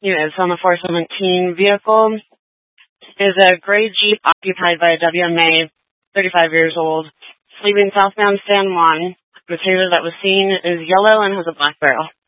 units on the 417 vehicle is a gray Jeep occupied by a WMA, 35 years old, sleeping southbound San Juan. The Taser that was seen is yellow and has a black barrel.